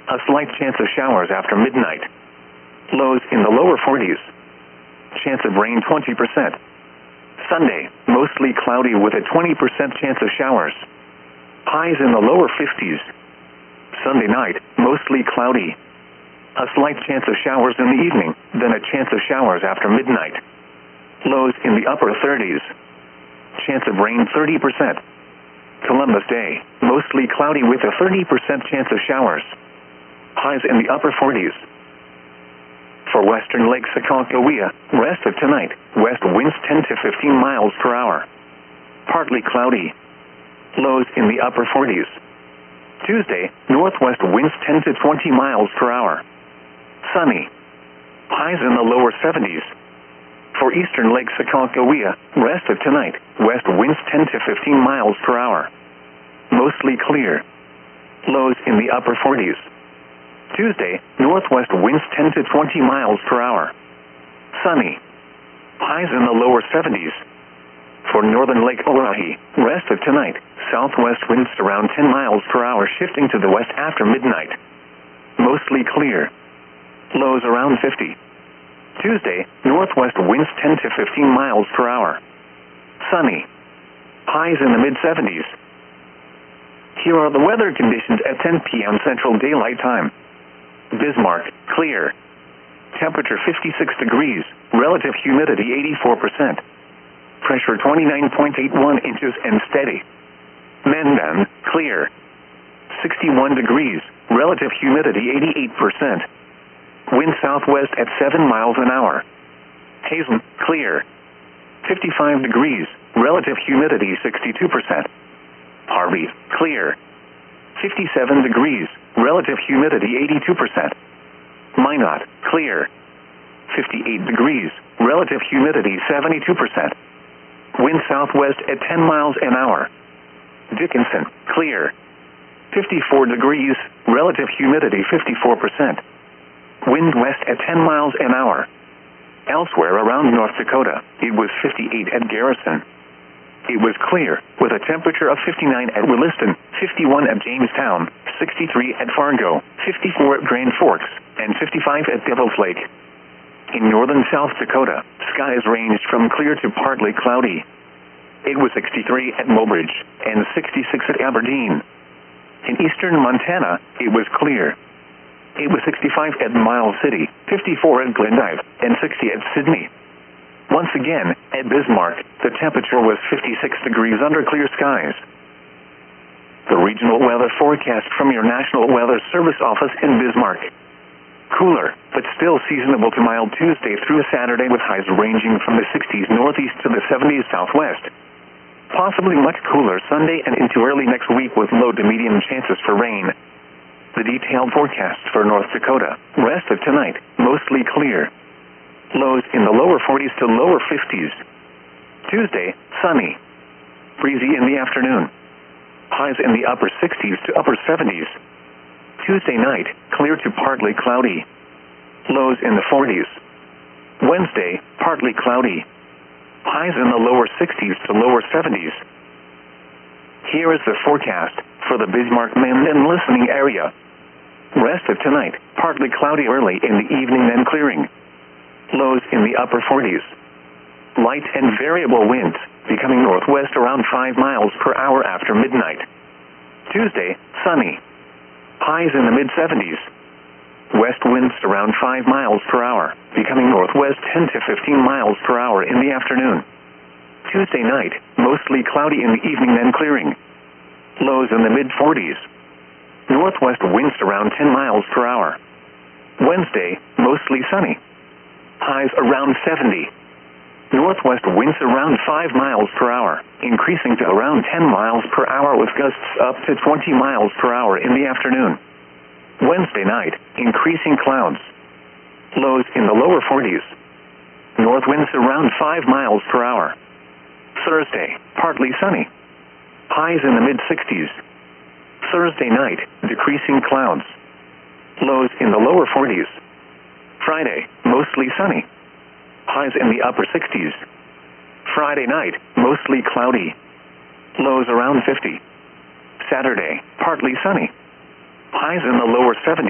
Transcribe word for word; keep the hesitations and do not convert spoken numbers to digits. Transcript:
A slight chance of showers after midnight. Lows in the lower forties. Chance of rain twenty percent. Sunday, mostly cloudy with a twenty percent chance of showers. Highs in the lower fifties. Sunday night, mostly cloudy. A slight chance of showers in the evening, then a chance of showers after midnight. Lows in the upper thirties. Chance of rain thirty percent. Columbus Day, mostly cloudy with a thirty percent chance of showers. Highs in the upper forties. For western Lake Sakakawea, rest of tonight, west winds ten to fifteen miles per hour. Partly cloudy. Lows in the upper forties. Tuesday, northwest winds ten to twenty miles per hour. Sunny. Highs in the lower seventies. For eastern Lake Sakakawea, rest of tonight, west winds ten to fifteen miles per hour. Mostly clear. Lows in the upper forties. Tuesday, northwest winds ten to twenty miles per hour. Sunny. Highs in the lower seventies. For northern Lake Oahe, rest of tonight, southwest winds around ten miles per hour shifting to the west after midnight. Mostly clear. Lows around fifty. Tuesday, northwest winds ten to fifteen miles per hour. Sunny. Highs in the mid seventies. Here are the weather conditions at ten p m Central Daylight Time. Bismarck, clear. Temperature fifty-six degrees, relative humidity eighty-four percent. Pressure twenty-nine point eight one inches and steady. Mandan, clear. sixty-one degrees, relative humidity eighty-eight percent. Wind southwest at seven miles an hour. Hazen, clear. fifty-five degrees, relative humidity sixty-two percent. Harvey, clear. fifty-seven degrees, relative humidity eighty-two percent. Minot, clear. fifty-eight degrees, relative humidity seventy-two percent. Wind southwest at ten miles an hour. Dickinson, clear. fifty-four degrees, relative humidity fifty-four percent. Wind west at ten miles an hour. Elsewhere around North Dakota, it was fifty-eight at Garrison. It was clear, with a temperature of fifty-nine at Williston, fifty-one at Jamestown, sixty-three at Fargo, fifty-four at Grand Forks, and fifty-five at Devil's Lake. In northern South Dakota, skies ranged from clear to partly cloudy. It was sixty-three at Mobridge, and sixty-six at Aberdeen. In eastern Montana, it was clear. It was sixty-five at Miles City, fifty-four at Glendive, and sixty at Sydney. Once again, at Bismarck, the temperature was fifty-six degrees under clear skies. The regional weather forecast from your National Weather Service office in Bismarck. Cooler, but still seasonable to mild Tuesday through Saturday with highs ranging from the sixties northeast to the seventies southwest. Possibly much cooler Sunday and into early next week with low to medium chances for rain. The detailed forecast for North Dakota, rest of tonight, mostly clear. Lows in the lower forties to lower fifties. Tuesday, sunny. Breezy in the afternoon. Highs in the upper sixties to upper seventies. Tuesday night, clear to partly cloudy. Lows in the forties. Wednesday, partly cloudy. Highs in the lower sixties to lower seventies. Here is the forecast for the Bismarck-Mandan listening area. Rest of tonight, partly cloudy early in the evening then clearing. Lows in the upper forties. Light and variable winds, becoming northwest around five miles per hour after midnight. Tuesday, sunny. Highs in the mid seventies. West winds around five miles per hour, becoming northwest ten to fifteen miles per hour in the afternoon. Tuesday night, mostly cloudy in the evening then clearing. Lows in the mid forties. Northwest winds around ten miles per hour. Wednesday, mostly sunny. Highs around seventy. Northwest winds around five miles per hour, increasing to around ten miles per hour with gusts up to twenty miles per hour in the afternoon. Wednesday night, increasing clouds. Lows in the lower forties. North winds around five miles per hour. Thursday, partly sunny. Highs in the mid sixties. Thursday night, decreasing clouds. Lows in the lower forties. Friday, mostly sunny. Highs in the upper sixties. Friday night, mostly cloudy. Lows around fifty. Saturday, partly sunny. Highs in the lower seventies.